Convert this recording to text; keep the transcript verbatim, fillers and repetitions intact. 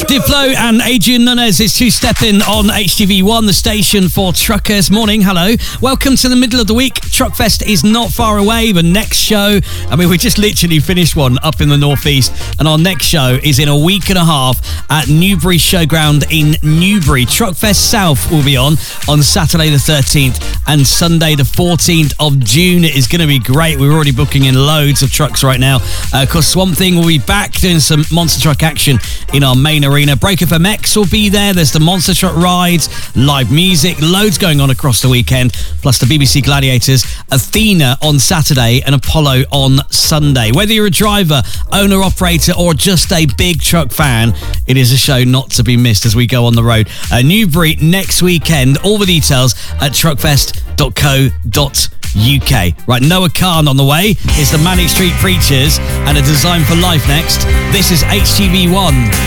Diplo and Adrian Nunez is two-stepping on H T V one, the station for truckers. Morning, hello. Welcome to the middle of the week. Truckfest is not far away. The next show, I mean, we just literally finished one up in the northeast, and our next show is in a week and a half at Newbury Showground in Newbury. Truckfest South will be on on Saturday the thirteenth and Sunday the fourteenth of June. It is going to be great. We're already booking in loads of trucks right now. Uh, of course, Swamp Thing will be back doing some monster truck action in our main arena. Break F M X will be there. There's the monster truck rides, live music, loads going on across the weekend, plus the B B C Gladiators, Athena on Saturday and Apollo on Sunday. Whether you're a driver, owner, operator, or just a big truck fan, it is a show not to be missed as we go on the road. Uh, Newbury next weekend. All the details at truckfest dot co dot U K. Right, Noah Khan on the way. It's the Manic Street Preachers and A Design for Life next. This is H T V one.